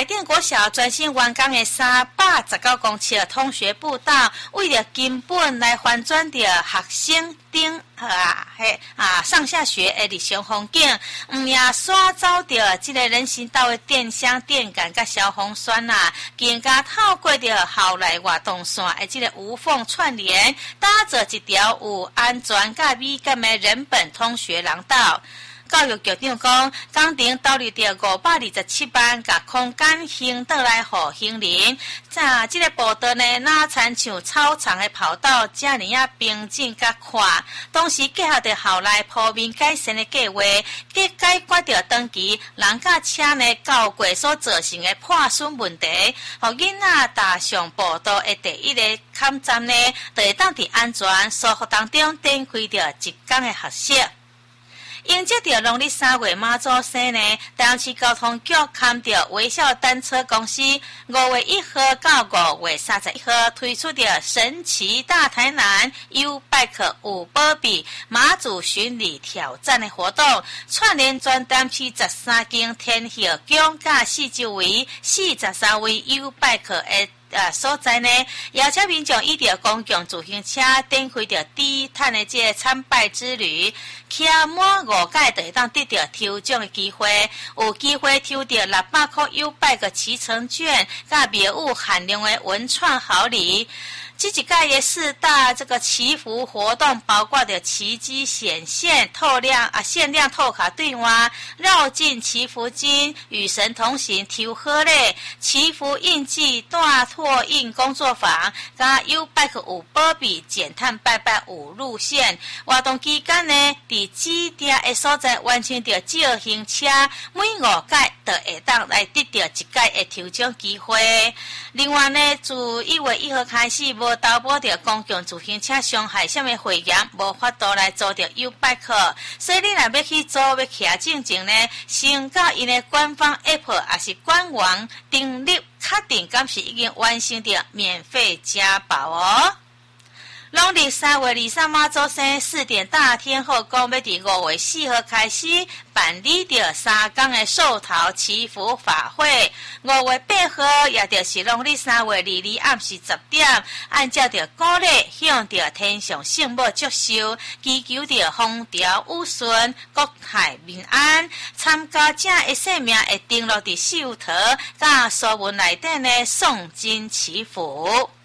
海淀国小专心完工的319公尺通学步道，为了根本来翻转着学生上下学的日常风景，也刷走着这个人行道的电箱、电杆甲消防栓更加透过着校内活动线的这个无缝串联，打造一条有安全甲美感的人本通学廊道。教育局长讲，工程投入着527万，甲空间兴倒来互行人。这个步道呢，哪参像操场的跑道，这尔平整甲宽，同时结合着校内铺面改善的计划，解决着长期人甲车呢交过所造成的破损问题，互囡仔踏上步道的第一个坎站呢，就会当伫安全舒服当中展开着一天的学习。迎接着农历3月妈祖生呢，台南市交通局牵着微笑单车公司5月1号到5月31号推出的神奇大台南 U-Bike 有保庇马祖巡礼挑战的活动，串联全台市13间天后宫甲四周围43位 U-Bike 的所在呢，邀请民众以着公共自行车展开着低碳的这个参拜之旅，骑满5届就会当得到抽奖的机会，有机会抽到600块U-Bike骑乘券，甲庙宇限量的文创好礼。这一届的4大这个祈福活动，包括着奇迹显现、限量透卡对话、绕境祈福金、与神同行、抽好礼、祈福印记、大拓印工作坊，加 U-Bike 有保庇减碳拜拜有路线。活动期间呢，伫指定的所在完成着照行车，每5届就会当来得到一届的抽奖机会。另外呢，自1月1号开始，无投保着公共自行车伤害什么会员，无法度来租着 U-Bike， 所以你若要去租要骑进前呢，先到因的官方 App 还是官网登录，确定敢是已经完成着免费加保哦。农历3月23妈祖生4点大天后宫，要伫5月4号开始办理着3天的寿桃祈福法会。5月8号也就是农历3月22暗时10点，按照着鼓励向着天上圣母祝寿，祈求着风调雨顺、国泰民安。参加者的姓名会登录伫寿桃甲书文内底呢诵经祈福。